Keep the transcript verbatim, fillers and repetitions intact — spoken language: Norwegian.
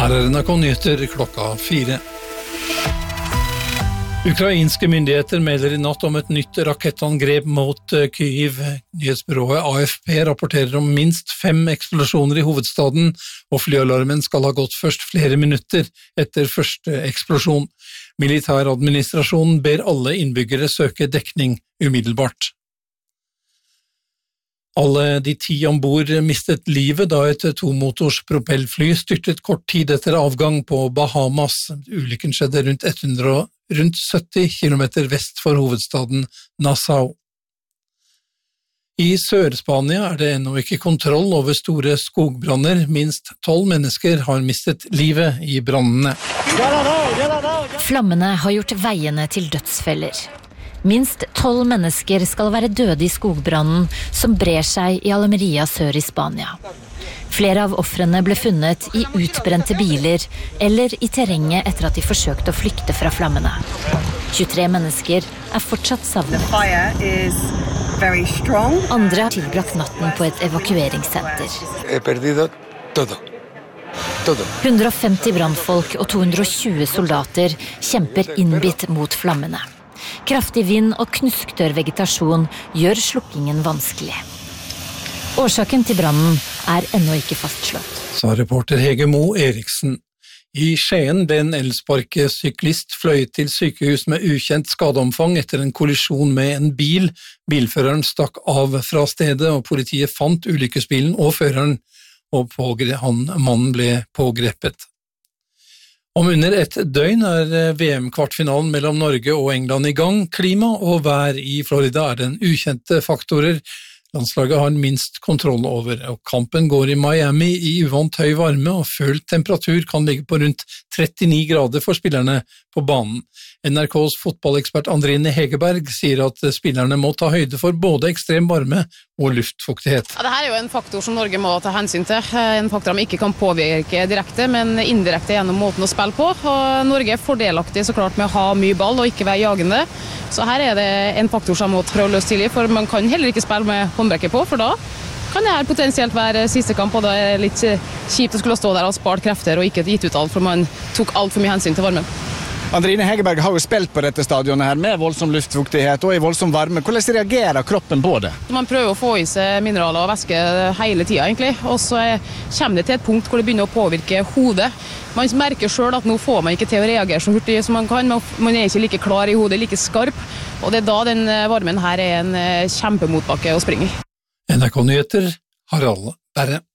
Her er N R K Nyheter klokka fire. Ukrainske myndigheter melder i natt om et nytt rakettangrep mot Kyiv. Nyhetsbyrået A F P rapporterer om minst fem eksplosjoner i hovedstaden, og flyalarmen skal ha gått først flere minutter etter første eksplosjon. Militæradministrasjonen ber alle innbyggere søke dekning umiddelbart. Alle de ti ombord mistet livet da et tomotors propellfly styrtet kort tid etter avgang på Bahamas. Ulykken skjedde rundt, hundre, rundt sytti kilometer vest for hovedstaden Nassau. I Sør-Spania er det ennå ikke kontroll over store skogbranner. Minst tolv mennesker har mistet livet i brannene. Flammene har gjort veiene til dødsfeller. Minst tolv mennesker skal være døde i skogbrannen som brer seg i Almeria sør i Spania. Flere av offrene ble funnet i utbrente biler eller i terrenget etter at de forsøkte å flykte fra flammene. tjuetre mennesker er fortsatt savnet. Andre har tilbrakt natten på et evakueringssenter. hundre og femti brannfolk og to hundre og tjue soldater kjemper innbitt mot flammene. Kraftig vind og knusktørr vegetasjon gjør slukkingen vanskelig. Årsaken til brannen er ennå ikke fastslått. Sa reporter Hege Mo Eriksen. I Skien ble en elsparkesyklist fløyet til sykehus med ukjent skadeomfang etter en kollisjon med en bil. Bilføreren stakk av fra stedet, og politiet fant ulykkesbilen og føreren, og pågre- han, mannen ble pågrepet. Om under et døgn er V M-kvartfinalen mellom Norge og England i gang. Klima og vær i Florida er den ukjente faktorer landslaget har minst kontroll over, og kampen går i Miami i uvant høy varme, og følt temperatur kan ligge på rundt trettini grader for spillerne på banen. N R K's fotballekspert Andrine Hegerberg sier at spillerne må ta høyde for både ekstrem varme og luftfuktighet. Ja, dette er jo en faktor som Norge må ta hensyn til. En faktor de ikke kan påvirke direkte, men indirekte gjennom måten å spille på. Og Norge er fordelaktig så klart med å ha mye ball og ikke være jagende. Så her er det en faktor som må prøve å løse tidlig, for man kan heller ikke spille med håndbrekker på, for da kan det her potensielt være siste kamp, og da er det litt kjipt å skulle stå der og spart krefter og ikke gitt ut alt, for man tok alt for mye hensyn til varmen. Andrine Hegerberg har jo spilt på dette stadionet her med voldsom luftfuktighet og i voldsom varme. Hvordan reagerer kroppen på det? Man prøver å få i seg mineraler og væske hele tiden egentlig, og så kommer det til et punkt hvor det begynner å påvirke hodet. Man merker selv at nå får man ikke til å reagere så hurtig som man kan, man er ikke like klar i hodet, like skarp, og det er da den varmen her er en kjempemotbakke å springe i. N R K Nyheter, Harald Berre.